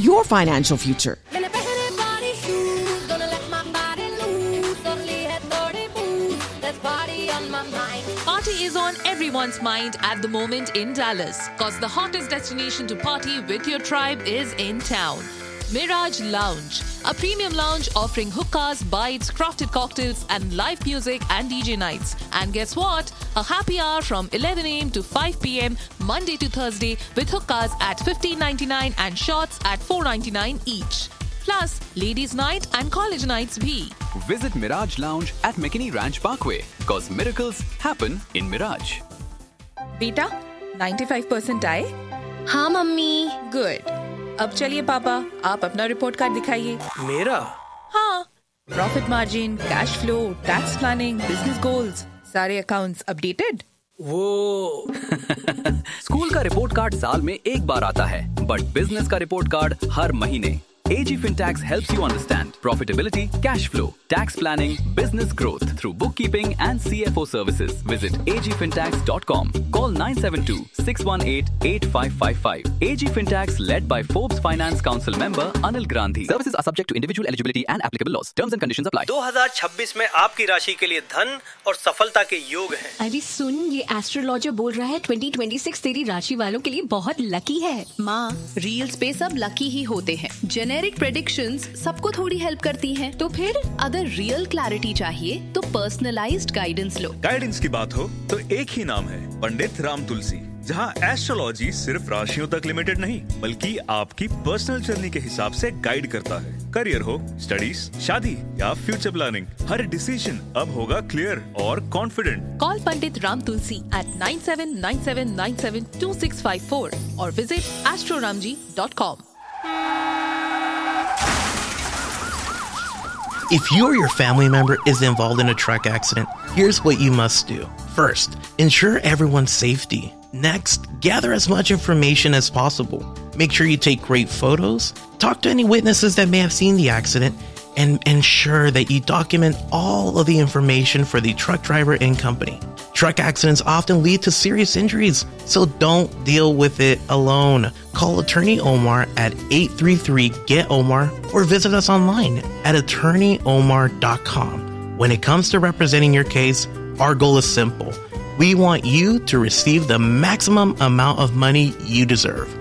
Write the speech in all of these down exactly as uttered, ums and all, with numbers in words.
your financial future. Party is on everyone's mind at the moment in Dallas, cause the hottest destination to party with your tribe is in town. Mirage Lounge, a premium lounge offering hookahs, bites, crafted cocktails and live music and D J nights. And guess what? A happy hour from eleven a.m. to five p.m. Monday to Thursday with hookahs at fifteen ninety-nine and shots at four ninety-nine each. Plus, ladies night and college nights bhi. Visit Mirage Lounge at McKinney Ranch Parkway, cause miracles happen in Mirage. बेटा, ninety-five percent आए? हाँ mummy. Good. अब चलिए पापा, आप अपना report card दिखाइए. मेरा? हाँ. Profit margin, cash flow, tax planning, business goals, सारे अकाउंट्स अपडेटेड. वो स्कूल का रिपोर्ट कार्ड साल में एक बार आता है, बट बिजनेस का रिपोर्ट कार्ड हर महीने. A G Fintax helps you understand profitability, cash flow, tax planning, business growth through bookkeeping and C F O services. Visit a g fintax dot com. Call nine seven two, six one eight, eight five five five. A G Fintax led by Forbes Finance Council member Anil Grandhi. Services are subject to individual eligibility and applicable laws. Terms and conditions apply. दो हज़ार छब्बीस में आपकी राशि के लिए धन और सफलता के योग हैं। अरे सुन, ये एस्ट्रोलॉजर बोल रहा है ट्वेंटी ट्वेंटी सिक्स तेरी राशि वालों के लिए बहुत लकी है. माँ, रील्स पे सब लकी ही होते हैं. जेनेरिक प्रेडिक्शंस सबको थोड़ी हेल्प करती हैं. तो फिर अगर रियल क्लैरिटी चाहिए तो पर्सनलाइज्ड गाइडेंस लो. गाइडेंस की बात हो तो एक ही नाम है, पंडित राम तुलसी, जहां एस्ट्रोलॉजी सिर्फ राशियों तक लिमिटेड नहीं बल्कि आपकी पर्सनल जर्नी के हिसाब से गाइड करता है. करियर हो, स्टडीज, शादी या फ्यूचर प्लानिंग, हर डिसीजन अब होगा क्लियर और confident. Call Pandit Ram Tulsi at nine seven nine seven nine seven two six five four or visit astroramji dot com. If you or your family member is involved in a truck accident, here's what you must do. First, ensure everyone's safety. Next, gather as much information as possible. Make sure you take great photos, talk to any witnesses that may have seen the accident, and ensure that you document all of the information for the truck driver and company. Truck accidents often lead to serious injuries, so don't deal with it alone. Call Attorney Omar at eight three three, G E T Omar or visit us online at attorney omar dot com. When it comes to representing your case, our goal is simple. We want you to receive the maximum amount of money you deserve.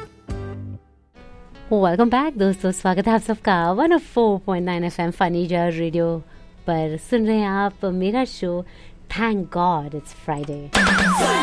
Welcome back दोस्तों, स्वागत है आप सबका one oh four point nine F M funny jar radio पर. सुन रहे हैं आप मेरा show thank God it's Friday.